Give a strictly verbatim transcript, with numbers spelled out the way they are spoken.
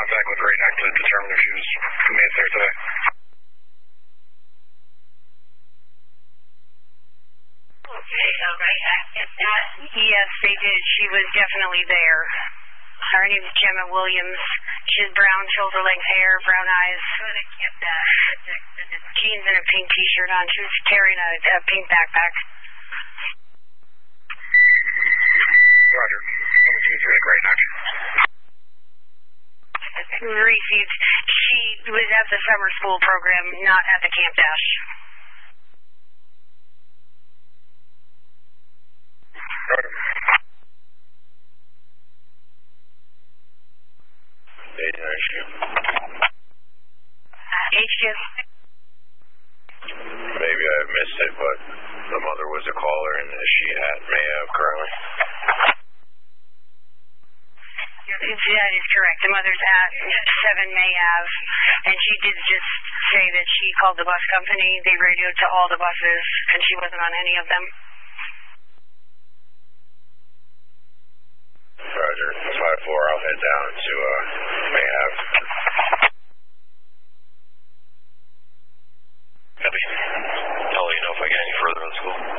contact with Great Neck to determine if she was who made it there today. Okay, all right. Yes, they did. She was definitely there. Her name's Gemma Williams. She has brown shoulder-length hair, brown eyes, jeans and a pink T-shirt on. She was carrying a, a pink backpack. Roger. I'm going to use her at Great Neck. Received. She was at the summer school program, not at the Camp Dash. Roger. H Q. Maybe I missed it, but the mother was a caller, and she had may have currently. That is correct. The mother's at seven May Ave, and she did just say that she called the bus company. They radioed to all the buses, and she wasn't on any of them. Roger. five four, I'll head down to uh, May Ave. Copy. I'll let you know if I get any further on the school.